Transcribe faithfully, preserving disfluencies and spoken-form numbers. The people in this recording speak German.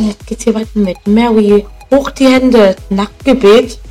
Jetzt geht's hier weiter mit Mary. Hoch die Hände. Nacktgebet.